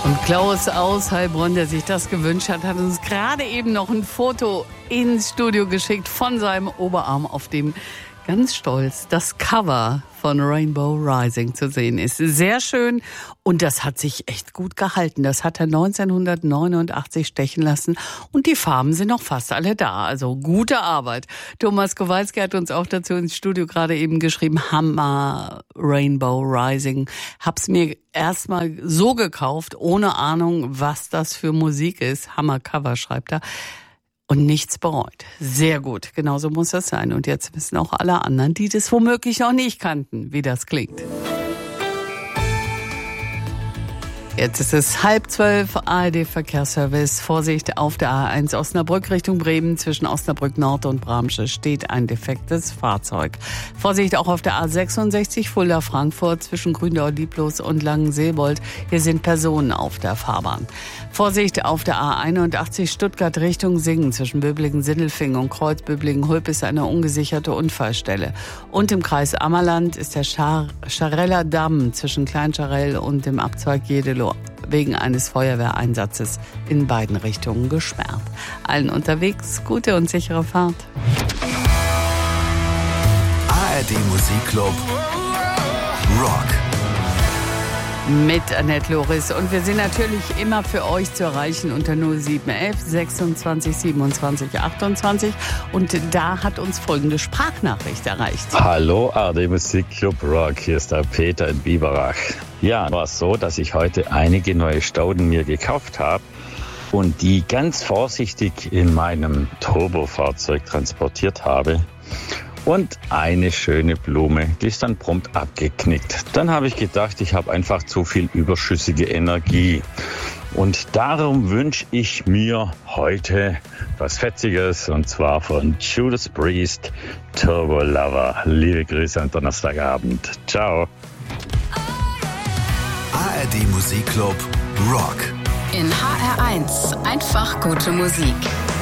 Und Klaus aus Heilbronn, der sich das gewünscht hat, hat uns gerade eben noch ein Foto ins Studio geschickt von seinem Oberarm, auf dem ganz stolz das Cover von Rainbow Rising zu sehen ist. Sehr schön und das hat sich echt gut gehalten. Das hat er 1989 stechen lassen und die Farben sind noch fast alle da. Also gute Arbeit. Thomas Kowalski hat uns auch dazu ins Studio gerade eben geschrieben, Hammer Rainbow Rising. Hab's mir erstmal so gekauft, ohne Ahnung, was das für Musik ist. Hammer Cover, schreibt er. Und nichts bereut. Sehr gut, genauso muss das sein. Und jetzt wissen auch alle anderen, die das womöglich noch nicht kannten, wie das klingt. Jetzt ist es 11:30, ARD-Verkehrsservice. Vorsicht auf der A1 Osnabrück Richtung Bremen. Zwischen Osnabrück Nord und Bramsche steht ein defektes Fahrzeug. Vorsicht auch auf der A66 Fulda-Frankfurt zwischen Gründau-Dieplos und Langenseebold. Hier sind Personen auf der Fahrbahn. Vorsicht auf der A81 Stuttgart Richtung Singen. Zwischen Böblingen-Sindelfingen und Kreuz-Böblingen-Hulp ist eine ungesicherte Unfallstelle. Und im Kreis Ammerland ist der Schareller Damm zwischen Klein-Scharell und dem Abzweig Jedeloh wegen eines Feuerwehreinsatzes in beiden Richtungen gesperrt. Allen unterwegs gute und sichere Fahrt. ARD Musikclub Rock. Mit Annette Loris. Und wir sind natürlich immer für euch zu erreichen unter 0711 26 27 28. Und da hat uns folgende Sprachnachricht erreicht. Hallo ARD Musikclub Rock, hier ist der Peter in Biberach. Ja, war es so, dass ich heute einige neue Stauden mir gekauft habe und die ganz vorsichtig in meinem Turbofahrzeug transportiert habe. Und eine schöne Blume, die ist dann prompt abgeknickt. Dann habe ich gedacht, ich habe einfach zu viel überschüssige Energie. Und darum wünsche ich mir heute was Fetziges, und zwar von Judas Priest, Turbo Lover. Liebe Grüße am Donnerstagabend. Ciao. ARD Musikclub Rock. In HR1 einfach gute Musik.